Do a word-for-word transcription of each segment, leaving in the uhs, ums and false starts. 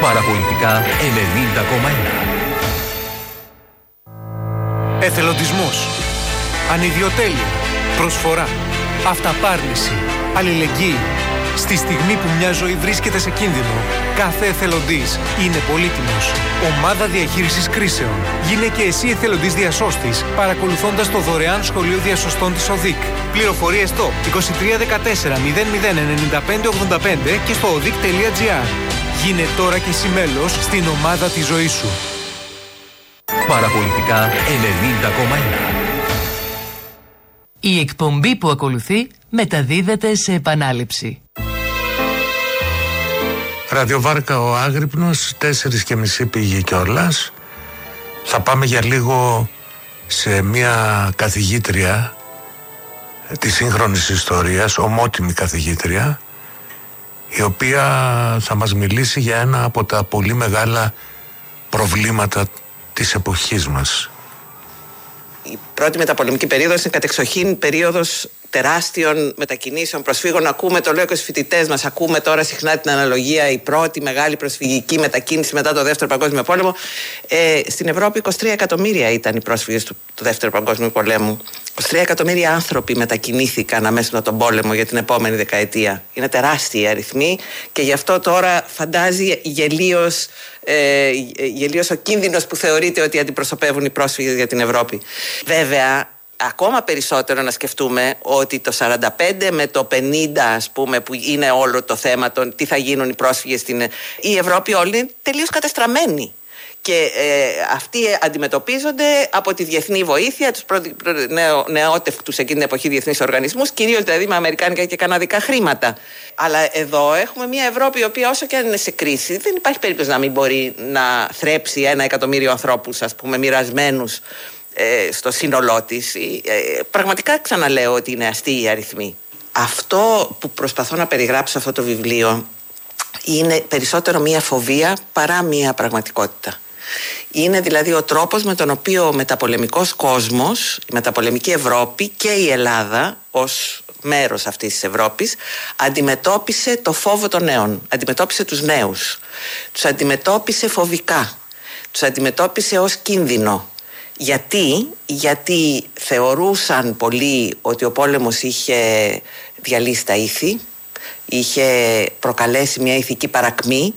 Παραπολιτικά ενενήντα κόμμα ένα. Εθελοντισμός, ανιδιοτέλεια, προσφορά, αυταπάρνηση, αλληλεγγύη. Στη στιγμή που μια ζωή βρίσκεται σε κίνδυνο, κάθε εθελοντής είναι πολύτιμος. Ομάδα διαχείρισης κρίσεων. Γίνε και εσύ εθελοντής διασώστης, παρακολουθώντας το δωρεάν σχολείο διασωστών της ΟΔΙΚ. Πληροφορίες στο είκοσι τρία δεκατέσσερα μηδέν μηδέν ενενήντα πέντε ογδόντα πέντε και στο οδικ τελεία τζι άρ. Γίνε τώρα και εσύ μέλος στην ομάδα της ζωής σου. Παραπολιτικά ενενήντα κόμμα ένα. Η εκπομπή που ακολουθεί μεταδίδεται σε επανάληψη. Ραδιοβάρκα ο Άγρυπνος, τέσσερις και μισή πήγε κιόλας. Θα πάμε για λίγο σε μια καθηγήτρια της σύγχρονης ιστορίας, ομότιμη καθηγήτρια, η οποία θα μας μιλήσει για ένα από τα πολύ μεγάλα προβλήματα της εποχής μας. Η πρώτη μεταπολεμική περίοδος είναι κατεξοχήν περίοδος τεράστιων μετακινήσεων προσφύγων. Ακούμε, το λέω και στους φοιτητές μας, ακούμε τώρα συχνά την αναλογία, η πρώτη μεγάλη προσφυγική μετακίνηση μετά το Δεύτερο Παγκόσμιο Πόλεμο. Ε, στην Ευρώπη είκοσι τρία εκατομμύρια ήταν οι πρόσφυγες του, του Δεύτερου Παγκόσμιου Πολέμου. είκοσι τρία εκατομμύρια άνθρωποι μετακινήθηκαν αμέσως με τον πόλεμο για την επόμενη δεκαετία. Είναι τεράστιοι οι αριθμοί και γι' αυτό τώρα φαντάζει γελίος, ε, γελίος ο κίνδυνος που θεωρείται ότι αντιπροσωπεύουν οι πρόσφυγες για την Ευρώπη. Βέβαια, ακόμα περισσότερο να σκεφτούμε ότι το σαράντα πέντε με το πενήντα, ας πούμε, που είναι όλο το θέμα των τι θα γίνουν οι πρόσφυγες στην η Ευρώπη, όλοι είναι τελείως κατεστραμμένοι. Και ε, αυτοί αντιμετωπίζονται από τη διεθνή βοήθεια, τους προ, προ, νεο, νεότευκτους εκείνη την εποχή διεθνείς οργανισμούς, κυρίως δηλαδή με αμερικάνικα και καναδικά χρήματα. Αλλά εδώ έχουμε μια Ευρώπη η οποία, όσο και αν είναι σε κρίση, δεν υπάρχει περίπτωση να μην μπορεί να θρέψει ένα εκατομμύριο ανθρώπους, ας πούμε, μοιρασμένους ε, στο σύνολό της. Ε, πραγματικά ξαναλέω ότι είναι αστείοι οι αριθμοί. Αυτό που προσπαθώ να περιγράψω σε αυτό το βιβλίο είναι περισσότερο μια φοβία παρά μια πραγματικότητα. Είναι δηλαδή ο τρόπος με τον οποίο ο μεταπολεμικός κόσμος, η μεταπολεμική Ευρώπη και η Ελλάδα ως μέρος αυτής της Ευρώπης αντιμετώπισε το φόβο των νέων, αντιμετώπισε τους νέους, τους αντιμετώπισε φοβικά, τους αντιμετώπισε ως κίνδυνο. Γιατί, γιατί θεωρούσαν πολλοί ότι ο πόλεμος είχε διαλύσει τα ήθη, είχε προκαλέσει μια ηθική παρακμή,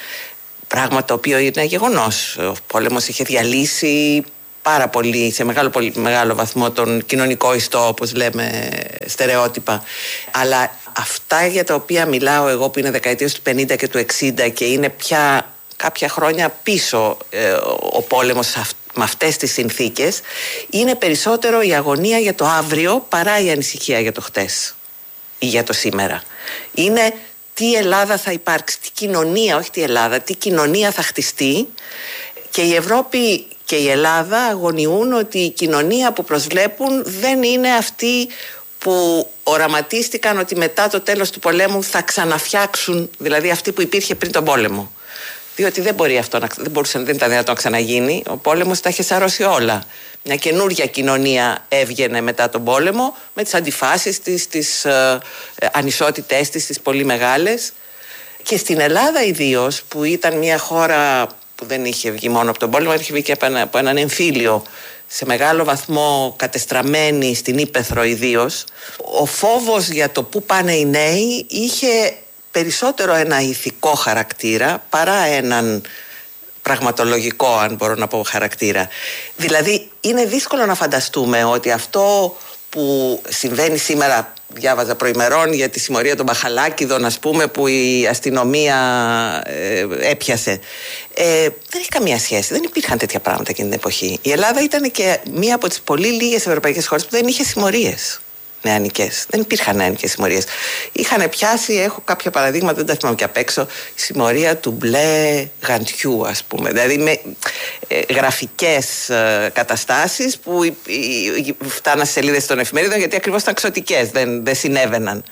πράγμα το οποίο είναι γεγονός. Ο πόλεμος είχε διαλύσει πάρα πολύ, σε μεγάλο, πολύ, μεγάλο βαθμό τον κοινωνικό ιστό, όπως λέμε στερεότυπα. Αλλά αυτά για τα οποία μιλάω εγώ, που είναι δεκαετίες του πενήντα και του εξήντα και είναι πια κάποια χρόνια πίσω ε, ο πόλεμος με αυτές τις συνθήκες, είναι περισσότερο η αγωνία για το αύριο παρά η ανησυχία για το χτες ή για το σήμερα. Είναι τι Ελλάδα θα υπάρξει, τι κοινωνία, όχι τι Ελλάδα, τι κοινωνία θα χτιστεί, και η Ευρώπη και η Ελλάδα αγωνιούν ότι η κοινωνία που προσβλέπουν δεν είναι αυτή που οραματίστηκαν ότι μετά το τέλος του πολέμου θα ξαναφτιάξουν, δηλαδή αυτή που υπήρχε πριν τον πόλεμο. Διότι δεν μπορεί αυτό να, δεν μπορούσε, δεν ήταν δυνατόν να ξαναγίνει. Ο πόλεμος τα είχε σαρώσει όλα. Μια καινούργια κοινωνία έβγαινε μετά τον πόλεμο με τις αντιφάσεις της, τις ε, ανισότητές της, τις πολύ μεγάλες. Και στην Ελλάδα ιδίως, που ήταν μια χώρα που δεν είχε βγει μόνο από τον πόλεμο, είχε βγει και από, ένα, από έναν εμφύλιο, σε μεγάλο βαθμό κατεστραμμένη στην ύπαιθρο ιδίως, ο φόβος για το πού πάνε οι νέοι είχε περισσότερο ένα ηθικό χαρακτήρα παρά έναν πραγματολογικό, αν μπορώ να πω, χαρακτήρα. Δηλαδή είναι δύσκολο να φανταστούμε ότι αυτό που συμβαίνει σήμερα, διάβαζα προημερών για τη συμμορία των Μπαχαλάκηδων, ας πούμε, που η αστυνομία ε, έπιασε, ε, δεν έχει καμία σχέση. Δεν υπήρχαν τέτοια πράγματα εκείνη την εποχή. Η Ελλάδα ήταν και μία από τις πολύ λίγες ευρωπαϊκές χώρες που δεν είχε συμμορίες νεανικές. Δεν υπήρχαν νεανικές συμμορίες. Είχαν πιάσει, έχω κάποια παραδείγματα, δεν τα θυμάμαι και απ' έξω, η συμμορία του μπλε γαντιού, ας πούμε. Δηλαδή με ε, γραφικές ε, καταστάσεις που ε, ε, φτάναν σε σελίδες των εφημερίδων, γιατί ακριβώς ήταν ξωτικές, δεν, δεν συνέβαιναν.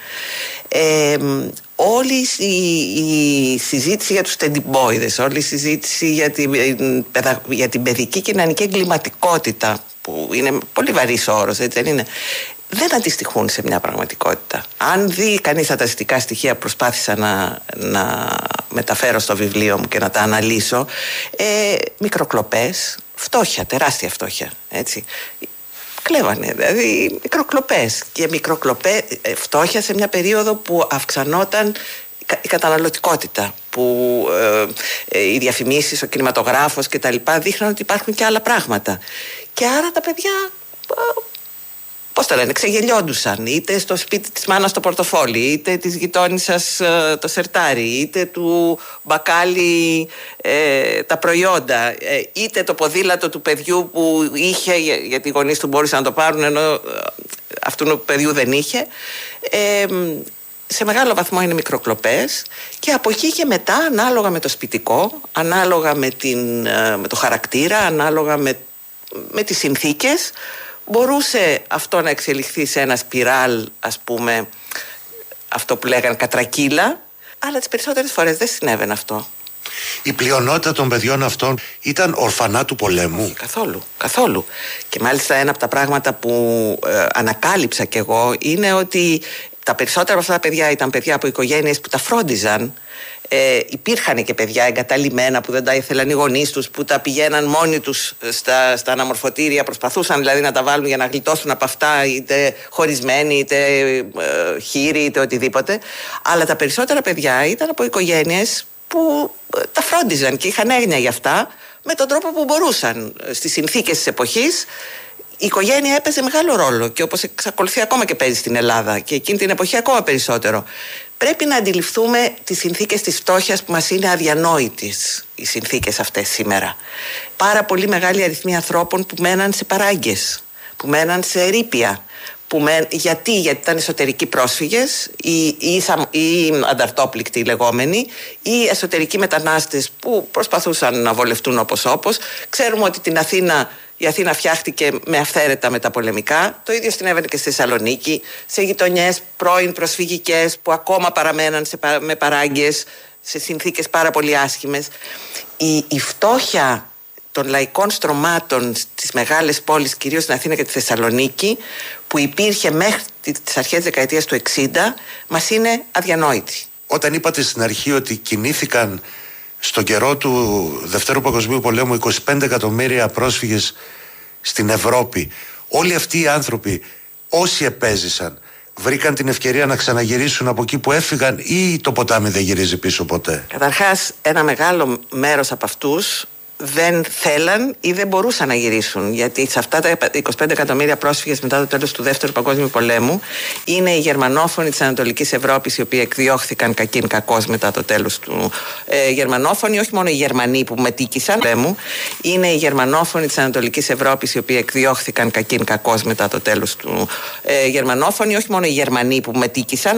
Ε, όλη η, η συζήτηση για τους τεντιμπόιδες, όλη η συζήτηση για την, για την παιδική και νεανική εγκληματικότητα, που είναι πολύ βαρύς όρος, έτσι δεν είναι, δεν αντιστοιχούν σε μια πραγματικότητα. Αν δει κανείς τα στατιστικά στοιχεία που προσπάθησα να, να μεταφέρω στο βιβλίο μου και να τα αναλύσω, ε, μικροκλοπές, φτώχεια, τεράστια φτώχεια, έτσι. Κλέβανε, δηλαδή μικροκλοπές και μικροκλοπές, φτώχεια σε μια περίοδο που αυξανόταν η καταναλωτικότητα, που ε, ε, οι διαφημίσεις, ο κινηματογράφος και τα λοιπά δείχναν ότι υπάρχουν και άλλα πράγματα. Και άρα τα παιδιά, ε, πώς τα λένε, ξεγελιόντουσαν, είτε στο σπίτι της μάνας το πορτοφόλι, είτε της γειτόνισσας ε, το σερτάρι, είτε του μπακάλι ε, τα προϊόντα, ε, είτε το ποδήλατο του παιδιού που είχε, γιατί οι γονείς του μπορούσαν να το πάρουν ενώ ε, αυτού του παιδιού δεν είχε. Ε, σε μεγάλο βαθμό είναι μικροκλοπές και από εκεί και μετά, ανάλογα με το σπιτικό, ανάλογα με, την, με το χαρακτήρα, ανάλογα με, με τις συνθήκες, μπορούσε αυτό να εξελιχθεί σε ένα σπιράλ, ας πούμε, αυτό που λέγανε κατρακύλα, αλλά τις περισσότερες φορές δεν συνέβαινε αυτό. Η πλειονότητα των παιδιών αυτών ήταν ορφανά του πολέμου. Καθόλου, καθόλου. Και μάλιστα ένα από τα πράγματα που ε, ανακάλυψα κι εγώ είναι ότι τα περισσότερα από αυτά τα παιδιά ήταν παιδιά από οικογένειες που τα φρόντιζαν. Ε, υπήρχαν και παιδιά εγκαταλειμμένα που δεν τα ήθελαν οι γονείς τους, που τα πηγαίναν μόνοι τους στα, στα αναμορφωτήρια, προσπαθούσαν δηλαδή να τα βάλουν για να γλιτώσουν από αυτά, είτε χωρισμένοι, είτε ε, χείροι, είτε οτιδήποτε. Αλλά τα περισσότερα παιδιά ήταν από οικογένειες που ε, τα φρόντιζαν και είχαν έγνοια γι' αυτά με τον τρόπο που μπορούσαν. Στις συνθήκες της εποχής η οικογένεια έπαιζε μεγάλο ρόλο και όπως εξακολουθεί ακόμα και παίζει στην Ελλάδα και εκείνη την εποχή ακόμα περισσότερο. Πρέπει να αντιληφθούμε τις συνθήκες της φτώχειας που μας είναι αδιανόητες οι συνθήκες αυτές σήμερα. Πάρα πολύ μεγάλη αριθμή ανθρώπων που μέναν σε παράγκες, που μέναν σε ερείπια. Που με, γιατί, γιατί ήταν εσωτερικοί πρόσφυγες ή, ή, ή ανταρτόπληκτοι λεγόμενοι ή εσωτερικοί μετανάστες που προσπαθούσαν να βολευτούν όπως όπως. Ξέρουμε ότι την Αθήνα, η Αθήνα φτιάχτηκε με αυθαίρετα μεταπολεμικά. Το ίδιο συνέβαινε και στη Θεσσαλονίκη, σε γειτονιές πρώην προσφυγικές που ακόμα παραμέναν σε, με παράγκες, σε συνθήκες πάρα πολύ άσχημες. Η, η φτώχεια των λαϊκών στρωμάτων στις μεγάλες πόλεις, κυρίως στην Αθήνα και τη Θεσσαλονίκη, που υπήρχε μέχρι τις αρχές της δεκαετίας του εξήντα, μας είναι αδιανόητη. Όταν είπατε στην αρχή ότι κινήθηκαν στον καιρό του Δευτέρου Παγκοσμίου Πολέμου είκοσι πέντε εκατομμύρια πρόσφυγες στην Ευρώπη, όλοι αυτοί οι άνθρωποι, όσοι επέζησαν, βρήκαν την ευκαιρία να ξαναγυρίσουν από εκεί που έφυγαν ή το ποτάμι δεν γυρίζει πίσω ποτέ? Καταρχάς, ένα μεγάλο μέρος από αυτούς δεν θέλαν ή δεν μπορούσαν να γυρίσουν, γιατί σε αυτά τα είκοσι πέντε εκατομμύρια πρόσφυγες μετά το τέλος του Δεύτερου Παγκόσμιου Πολέμου είναι οι γερμανόφωνοι της Ανατολικής Ευρώπης, οι οποίοι εκδιώχθηκαν κακήν κακώς μετά το τέλος του ε, γερμανόφωνοι, όχι μόνο οι Γερμανοί που μετήκησαν πολέμου, είναι οι γερμανόφωνοι της Ανατολικής Ευρώπης, οι οποίοι εκδιώχθηκαν κακήν κακώς μετά το τέλος του ε, γερμανόφωνοι, όχι μόνο οι Γερμανοί που μετήκησαν.